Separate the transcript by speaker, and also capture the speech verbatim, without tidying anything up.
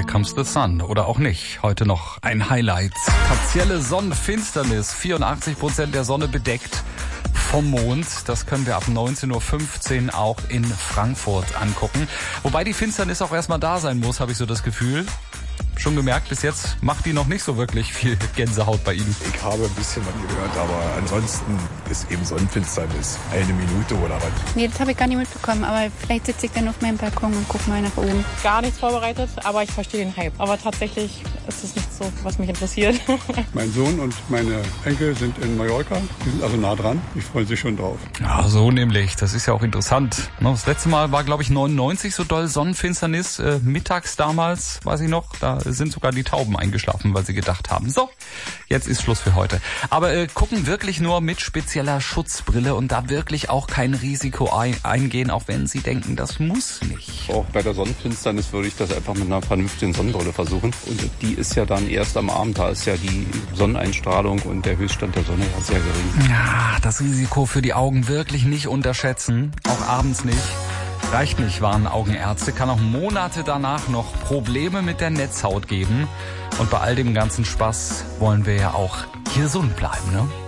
Speaker 1: comes the sun. Oder auch nicht. Heute noch ein Highlight. Partielle Sonnenfinsternis. vierundachtzig Prozent der Sonne bedeckt vom Mond. Das können wir ab neunzehn Uhr fünfzehn auch in Frankfurt angucken. Wobei die Finsternis auch erstmal da sein muss, habe ich so das Gefühl. Schon gemerkt, bis jetzt macht die noch nicht so wirklich viel Gänsehaut bei Ihnen.
Speaker 2: Ich habe ein bisschen was gehört, aber ansonsten ist eben Sonnenfinsternis eine Minute oder was.
Speaker 3: Nee, das habe ich gar nicht mitbekommen, aber vielleicht sitze ich dann auf meinem Balkon und gucke mal nach oben.
Speaker 4: Gar nichts vorbereitet, aber ich verstehe den Hype. Aber tatsächlich ist es nicht so, was mich interessiert.
Speaker 5: Mein Sohn und meine Enkel sind in Mallorca, die sind also nah dran. Ich freue sich schon drauf.
Speaker 1: Ja, so nämlich. Das ist ja auch interessant. Das letzte Mal war, glaube ich, neunundneunzig so doll Sonnenfinsternis. Äh, mittags damals, weiß ich noch, da sind sogar die Tauben eingeschlafen, weil sie gedacht haben, so, jetzt ist Schluss für heute. Aber äh, gucken wirklich nur mit spezieller Schutzbrille und da wirklich auch kein Risiko ein, eingehen, auch wenn Sie denken, das muss nicht.
Speaker 6: Auch bei der Sonnenfinsternis würde ich das einfach mit einer vernünftigen Sonnenbrille versuchen. Und die ist ja dann erst am Abend, da ist ja die Sonneneinstrahlung und der Höchststand der Sonne ja sehr gering.
Speaker 1: Ja, das Risiko für die Augen wirklich nicht unterschätzen, auch abends nicht. Reicht nicht, waren Augenärzte, kann auch Monate danach noch Probleme mit der Netzhaut geben. Und bei all dem ganzen Spaß wollen wir ja auch gesund bleiben, ne?